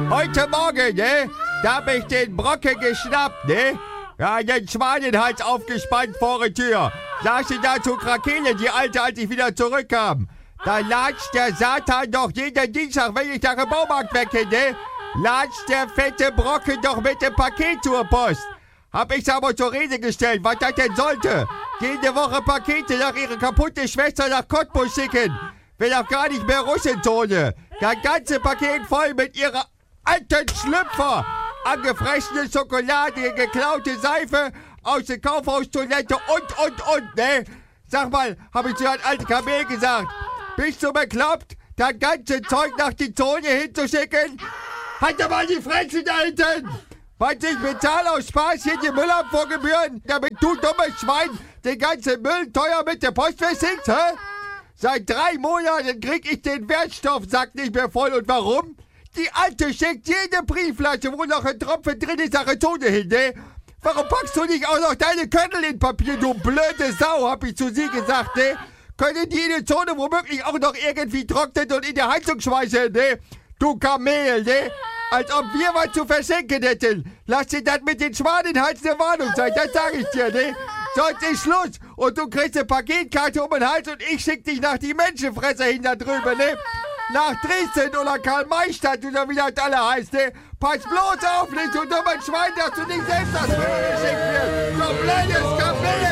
Heute Morgen, ne? Da hab ich den Brocken geschnappt, ne? Ja, den Schwanenhals aufgespannt vor der Tür. Saß ich da zu Krakele, die Alte, als ich wieder zurückkam. Da latscht der Satan doch jeden Dienstag, wenn ich nach dem Baumarkt wecke, ne? Latscht der fette Brocken doch mit dem Paket zur Post. Hab ich's aber zur Rede gestellt, was das denn sollte. Jede Woche Pakete nach ihrer kaputten Schwester nach Cottbus schicken. Will auch gar nicht mehr Russenzone. Das ganze Paket voll mit ihrer alten Schlüpfer. Angefressene Schokolade, geklaute Seife aus der Kaufhaustoilette und, ne? Sag mal, hab ich zu einem alten Kamel gesagt. Bist du bekloppt, das ganze Zeug nach die Zone hinzuschicken? Halt doch mal die Fresse da hinten! Was ich bezahle aus Spaß hier die Müllabfuhrgebühren, damit du dummes Schwein den ganzen Müll teuer mit der Post versinkst, hä? Seit 3 Monaten krieg ich den Wertstoffsack nicht mehr voll. Und warum? Die Alte schickt jede Briefflasche, wo noch ein Tropfen drin ist, nach der Zone hin, ne? Warum packst du nicht auch noch deine Köttel in Papier, du blöde Sau, hab ich zu sie gesagt, ne? Können die in der Zone womöglich auch noch irgendwie trocknen und in der Heizung schmeißen, ne? Du Kamel, ne? Als ob wir was zu verschenken hätten. Lass dir das mit den Schwanenhals eine Warnung sein, das sag ich dir, ne? Sonst ist Schluss. Und du kriegst eine Paketkarte um den Hals und ich schick dich nach die Menschenfresser hin da drüben, ne? Nach Dresden oder Karl-May-Stadt oder wie das alle heißt, ne? Pass bloß auf, nicht du dummer Schwein, dass du nicht selbst das Müll geschickt wird. Du blödes Kamel!